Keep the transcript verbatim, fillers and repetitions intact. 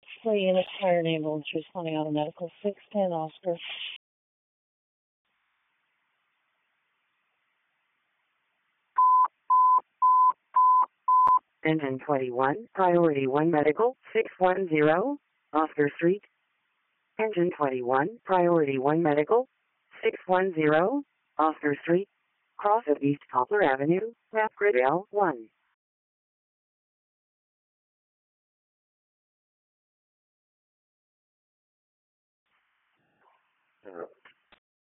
Three units, fire and ambulance responding on a medical. six ten Oscar. Engine twenty-one, priority one medical, six one zero, Oscar Street. Engine twenty-one, priority one medical, six one zero, Oscar Street. Cross of East Poplar Avenue, map grid L one.